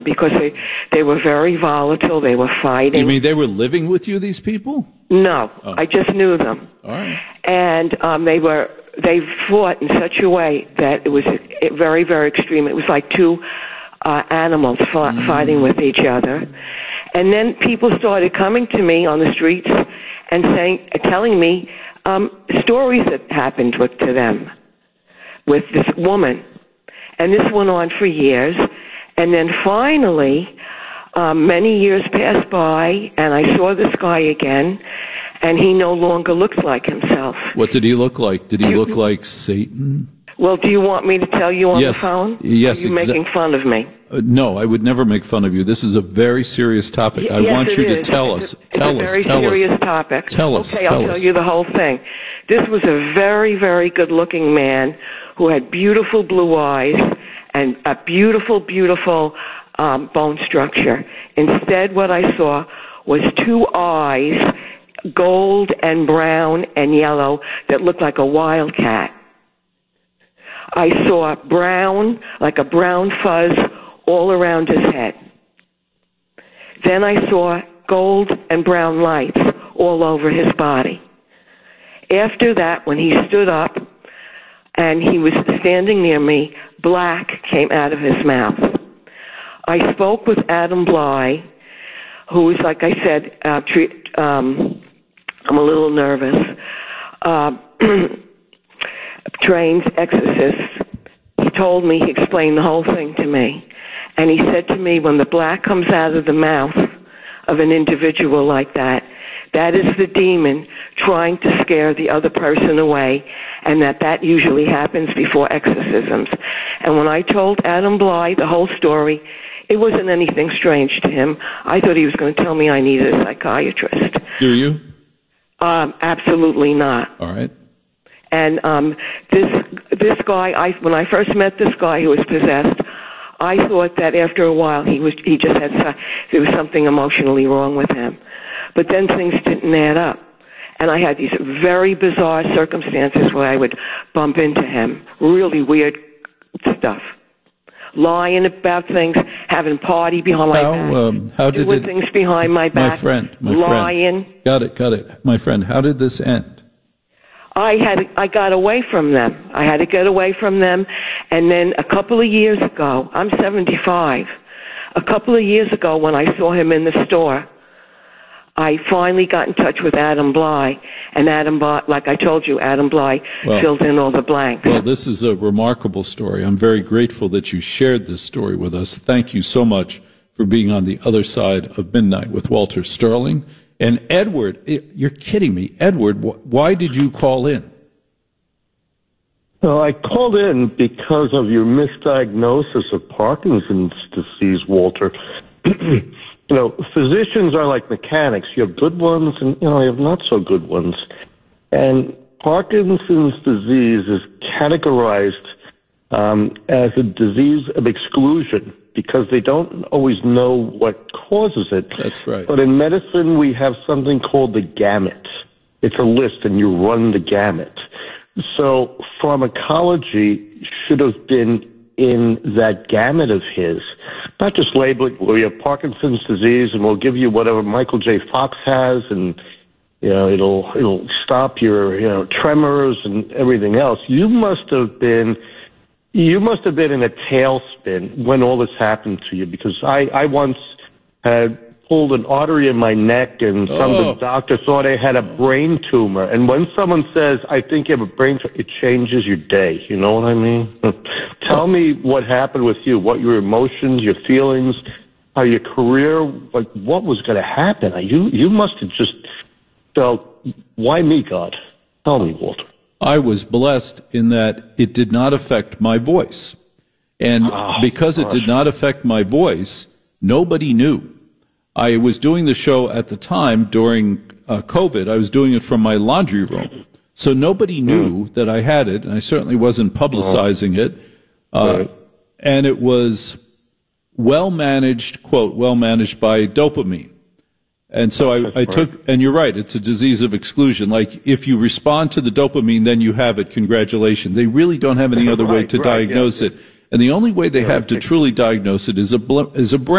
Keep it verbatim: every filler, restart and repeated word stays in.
because they, they were very volatile. They were fighting. You mean they were living with you, these people? No, oh. I just knew them. All right. And um, they were they fought in such a way that it was very, very extreme. It was like two uh, animals fought, mm. fighting with each other. And then people started coming to me on the streets and saying, telling me um, stories that happened with, to them with this woman. And this went on for years. And then finally, um, many years passed by, and I saw this guy again, and he no longer looked like himself. What did he look like? Did he you, look like Satan? Well, do you want me to tell you on yes. the phone? Yes. Are you exa- making fun of me? Uh, no, I would never make fun of you. This is a very serious topic. Y- I yes, want you is. to tell us. It's tell a, us. It's a tell very serious us. topic. Tell us. Okay, tell I'll us. tell you the whole thing. This was a very, very good-looking man who had beautiful blue eyes and a beautiful, beautiful um, bone structure. Instead, what I saw was two eyes, gold and brown and yellow, that looked like a wildcat. I saw brown, like a brown fuzz, all around his head. Then I saw gold and brown lights all over his body. After that, when he stood up and he was standing near me, black came out of his mouth. I spoke with Adam Bly, who is, like I said, uh, tre- um, I'm a little nervous, uh, trained exorcist. He told me, he explained the whole thing to me. And he said to me, when the black comes out of the mouth of an individual like that, that is the demon trying to scare the other person away, and that that usually happens before exorcisms. And when I told Adam Bly the whole story, it wasn't anything strange to him. I thought he was going to tell me I needed a psychiatrist. Do you? Um, absolutely not. All right. And um, this this guy, I when I first met this guy who was possessed, I thought that after a while he was he just had there was something emotionally wrong with him. But then things didn't add up, and I had these very bizarre circumstances where I would bump into him, really weird stuff, lying about things, having party behind my how, back, um, how did doing it, things behind my back, my friend, my lying. Friend. Got it, got it, my friend. How did this end? I had I got away from them. I had to get away from them, and then a couple of years ago, I'm seventy-five. A couple of years ago, when I saw him in the store, I finally got in touch with Adam Bly, and Adam Bly, like I told you, Adam Bly well, filled in all the blanks. Well, this is a remarkable story. I'm very grateful that you shared this story with us. Thank you so much for being on the other side of midnight with Walter Sterling. And Edward, you're kidding me. Edward, why did you call in? Well, I called in because of your misdiagnosis of Parkinson's disease, Walter. You know, physicians are like mechanics. You have good ones and, you know, you have not so good ones. And Parkinson's disease is categorized um, as a disease of exclusion, because they don't always know what causes it. That's right. But in medicine, we have something called the gamut. It's a list, and you run the gamut. So pharmacology should have been in that gamut of his, not just labeling, well, you have Parkinson's disease, and we'll give you whatever Michael J. Fox has, and you know it'll it'll stop your you know tremors and everything else. You must have been. You must have been in a tailspin when all this happened to you, because I, I once had pulled an artery in my neck, and some oh. of the doctor thought I had a brain tumor. And when someone says, I think you have a brain tumor, it changes your day. You know what I mean? Tell me what happened with you, what your emotions, your feelings, how your career, like what was going to happen. You, you must have just felt, why me, God? Tell me, Walter. I was blessed in that it did not affect my voice. And oh, because it gosh. did not affect my voice, nobody knew. I was doing the show at the time during uh, COVID. I was doing it from my laundry room. So nobody knew mm. that I had it, and I certainly wasn't publicizing oh. it. Uh, right. And it was well managed, quote, well managed by dopamine. And so I, I took, and you're right, it's a disease of exclusion. Like, if you respond to the dopamine, then you have it. Congratulations. They really don't have any other way right, to right, diagnose yeah. it. And the only way they have to truly diagnose it is a, bl- is a brain